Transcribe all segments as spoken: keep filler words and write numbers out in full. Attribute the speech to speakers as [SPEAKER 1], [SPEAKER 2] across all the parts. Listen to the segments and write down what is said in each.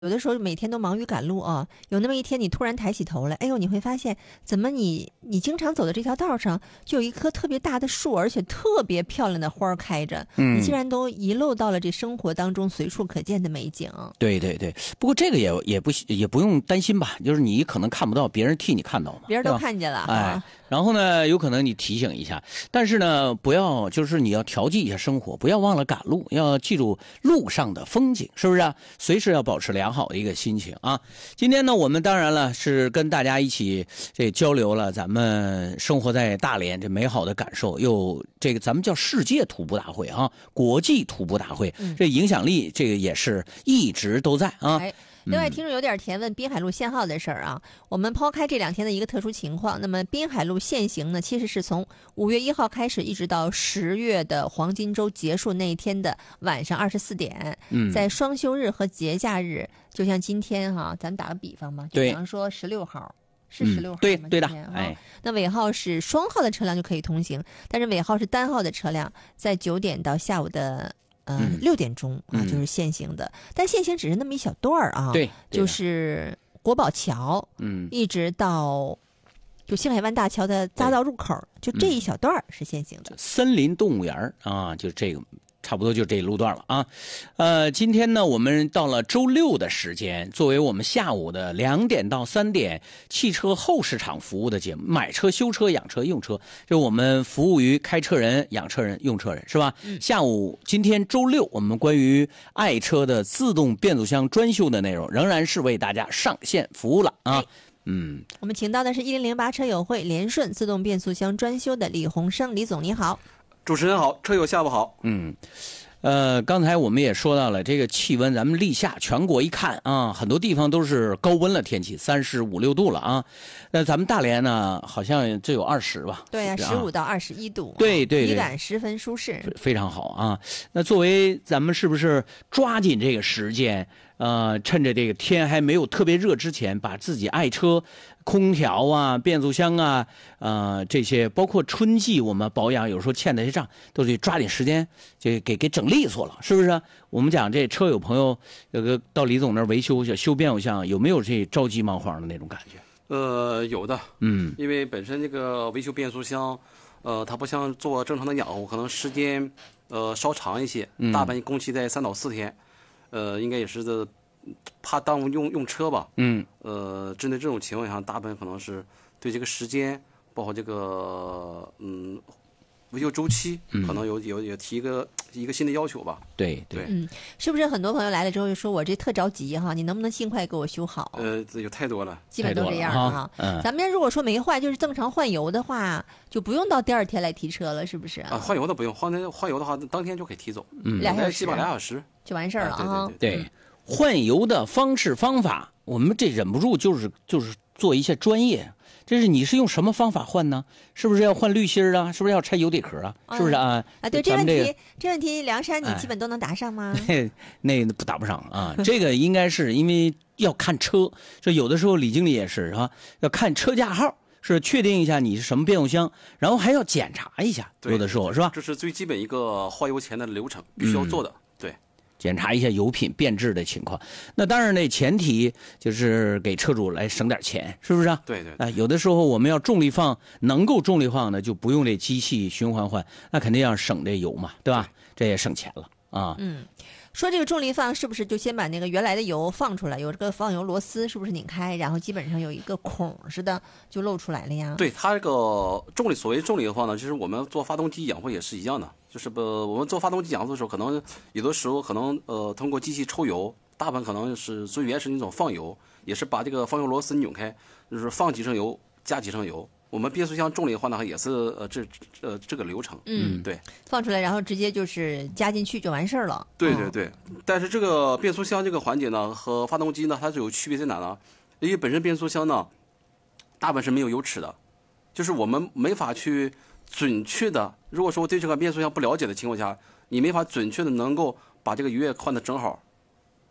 [SPEAKER 1] 有的时候每天都忙于赶路啊，有那么一天你突然抬起头来，哎呦，你会发现怎么你你经常走的这条道上就有一棵特别大的树，而且特别漂亮的花儿开着，
[SPEAKER 2] 嗯，
[SPEAKER 1] 你竟然都遗漏到了这生活当中随处可见的美景。
[SPEAKER 2] 对对对，不过这个也也不也不用担心吧，就是你可能看不到，别人替你看到嘛，
[SPEAKER 1] 别人都看见了，
[SPEAKER 2] 哎，然后呢，有可能你提醒一下，但是呢，不要就是你要调剂一下生活，不要忘了赶路，要记住路上的风景，是不是啊？随时要保持良好的一个心情啊。今天呢，我们当然了是跟大家一起这交流了咱们生活在大连这美好的感受，又这个咱们叫世界徒步大会啊，国际徒步大会，
[SPEAKER 1] 嗯、
[SPEAKER 2] 这影响力这个也是一直都在啊。
[SPEAKER 1] 哎另外，听众有点甜问滨海路限号的事儿啊。我们抛开这两天的一个特殊情况，那么滨海路限行呢，其实是从五月一号开始，一直到十月的黄金周结束那一天的晚上二十四点。
[SPEAKER 2] 嗯，
[SPEAKER 1] 在双休日和节假日，就像今天哈、啊，咱们打个比方吧，就比方说十六号。是十六号吗、
[SPEAKER 2] 嗯？对对的，
[SPEAKER 1] 哎，那尾号是双号的车辆就可以通行，但是尾号是单号的车辆，在九点到下午的。呃，六点钟啊，就是限行的，嗯、但限行只是那么一小段儿啊，
[SPEAKER 2] 对，
[SPEAKER 1] 就是国宝桥，
[SPEAKER 2] 嗯，
[SPEAKER 1] 一直到就星海湾大桥的匝道入口，就这一小段儿是限行的。
[SPEAKER 2] 嗯、森林动物园啊，就这个。差不多就这一路段了啊，呃，今天呢，我们到了周六的时间，作为我们下午的两点到三点汽车后市场服务的节目，买车、修车、养车、用车，就我们服务于开车人、养车人、用车人，是吧？嗯、下午今天周六，我们关于爱车的自动变速箱专修的内容，仍然是为大家上线服务了啊。哎嗯，
[SPEAKER 1] 我们请到的是一零零八车友会联顺自动变速箱专修的李洪生，李总你好。
[SPEAKER 3] 主持人好，车友下午好。
[SPEAKER 2] 嗯，呃，刚才我们也说到了这个气温，咱们立夏全国一看啊，很多地方都是高温了，天气三十五六度了啊。那咱们大连呢，好像只有二十吧？
[SPEAKER 1] 对呀、啊，十五到二十一度，
[SPEAKER 2] 对对对，
[SPEAKER 1] 体感十分舒适，
[SPEAKER 2] 非常好啊。那作为咱们是不是抓紧这个时间，呃，趁着这个天还没有特别热之前，把自己爱车。空调啊，变速箱啊，呃，这些包括春季我们保养，有时候欠的些账，都得抓紧时间，就给给整利索了，是不是？我们讲这车友朋友，有个到李总那儿维修修变速箱，有没有这着急忙慌的那种感觉？
[SPEAKER 3] 呃，有的，
[SPEAKER 2] 嗯，
[SPEAKER 3] 因为本身这个维修变速箱，呃，它不像做正常的养护，可能时间呃稍长一些，
[SPEAKER 2] 嗯、
[SPEAKER 3] 大半工期在三到四天，呃，应该也是的。怕耽误用用车吧，
[SPEAKER 2] 嗯，
[SPEAKER 3] 呃，针对这种情况下，大部分可能是对这个时间，包括这个嗯维修周期，
[SPEAKER 2] 嗯、
[SPEAKER 3] 可能有有有提一个一个新的要求吧。
[SPEAKER 2] 对
[SPEAKER 3] 对，
[SPEAKER 1] 嗯，是不是很多朋友来了之后就说我这特着急哈，你能不能尽快给我修好？
[SPEAKER 3] 呃，有太多了，
[SPEAKER 1] 基本都这样
[SPEAKER 2] 哈。
[SPEAKER 1] 哈。
[SPEAKER 2] 嗯，
[SPEAKER 1] 咱们如果说没坏，就是正常换油的话，就不用到第二天来提车了，是不是？
[SPEAKER 3] 啊，换油的不用，换那换油的话，当天就可以提走，
[SPEAKER 2] 嗯，
[SPEAKER 1] 俩小时，
[SPEAKER 3] 基本俩小时
[SPEAKER 1] 就完事儿了啊。
[SPEAKER 3] 啊、对对对。
[SPEAKER 2] 对换油的方式方法，我们这忍不住就是就是做一些专业。这是你是用什么方法换呢？是不是要换滤芯儿啊？是不是要拆油底壳啊？是不是啊？
[SPEAKER 1] 啊，对，这问题、
[SPEAKER 2] 这个、
[SPEAKER 1] 这问题，梁山你基本都能答上吗？
[SPEAKER 2] 哎、那不答不上啊。这个应该是因为要看车，这有的时候李经理也是啊，要看车架号。是确定一下你是什么变速箱，然后还要检查一下，有的时候是吧？
[SPEAKER 3] 这是最基本一个换油前的流程，必须要做的。嗯、对。
[SPEAKER 2] 检查一下油品变质的情况，那当然呢，前提就是给车主来省点钱，是不是啊？
[SPEAKER 3] 对对。
[SPEAKER 2] 啊，有的时候我们要重力放，能够重力放的就不用这机器循环换，那肯定要省这油嘛，对吧？对，这也省钱了啊。
[SPEAKER 1] 嗯，说这个重力放是不是就先把那个原来的油放出来，有这个放油螺丝是不是拧开，然后基本上有一个孔似的就露出来了呀？
[SPEAKER 3] 对，它这个重力，所谓重力的话呢，就是我们做发动机养护也是一样的。就是不，我们做发动机养护的时候，可能有的时候可能呃通过机器抽油，大部分可能是最原始那种放油，也是把这个放油螺丝拧开，就是放几升油加几升油。我们变速箱重力换的话也是呃这呃这个流程。
[SPEAKER 1] 嗯，
[SPEAKER 3] 对，
[SPEAKER 1] 放出来然后直接就是加进去就完事儿了。
[SPEAKER 3] 对对对，嗯、但是这个变速箱这个环节呢和发动机呢它是有区别在哪呢？因为本身变速箱呢大部分是没有油尺的，就是我们没法去。准确的，如果说对这个变速箱不了解的情况下，你没法准确的能够把这个油液换的正好，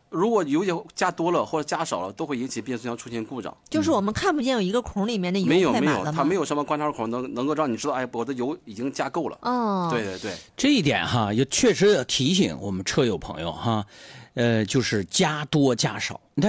[SPEAKER 3] 如果油液加多了或者加少了，都会引起变速箱出现故障。
[SPEAKER 1] 就是我们看不见有一个孔里面的油
[SPEAKER 3] 没有没有，
[SPEAKER 1] 快满了吗？
[SPEAKER 3] 它没有什么观察孔能能够让你知道，哎，我的油已经加够了。
[SPEAKER 1] 哦，
[SPEAKER 3] 对对对，
[SPEAKER 2] 这一点哈，也确实要提醒我们车友朋友哈，呃，就是加多加少。你看。